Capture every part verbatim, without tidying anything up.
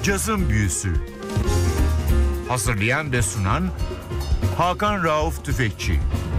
Cazın Büyüsü. Hazırlayan ve sunan Hakan Rauf Tüfekçi.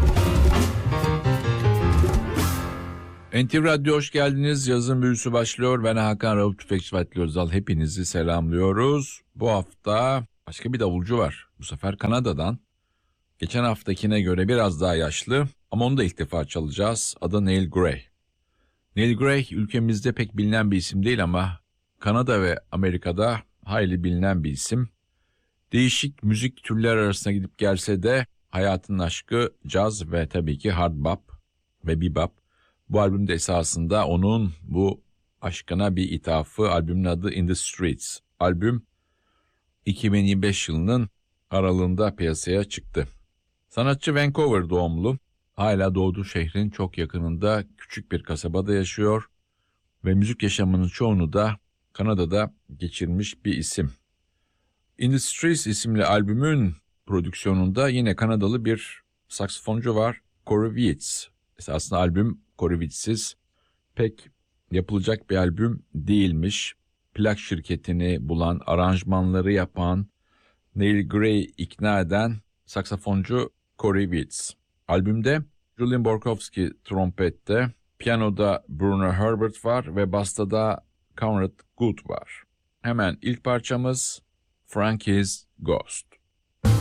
N T V Radyo hoş geldiniz. Yazın Büyüsü başlıyor. Ben Hakan Rauf Tüfekçi Fatih Özal. Hepinizi selamlıyoruz. Bu hafta başka bir davulcu var. Bu sefer Kanada'dan. Geçen haftakine göre biraz daha yaşlı ama onu da ilk defa çalacağız. Adı Neil Gray. Neil Gray ülkemizde pek bilinen bir isim değil ama Kanada ve Amerika'da hayli bilinen bir isim. Değişik müzik türleri arasında gidip gelse de hayatının aşkı caz ve tabii ki hard bop ve bebop. Bu albümde esasında onun bu aşkına bir ithafı. Albümün adı In the Streets. Albüm iki bin yirmi beş yılının aralığında piyasaya çıktı. Sanatçı Vancouver doğumlu. Hala doğduğu şehrin çok yakınında küçük bir kasabada yaşıyor ve müzik yaşamının çoğunu da Kanada'da geçirmiş bir isim. In the Streets isimli albümün prodüksiyonunda yine Kanadalı bir saksafoncu var, Corey Weitz. Esasında albüm Corey Weitz'siz pek yapılacak bir albüm değilmiş. Plak şirketini bulan, aranjmanları yapan, Neil Gray'i ikna eden saksafoncu Corey Weitz. Albümde Julian Borkowski trompette, piyanoda Bruno Herbert var ve basta da Conrad Good var. Hemen ilk parçamız Frankie's Ghost.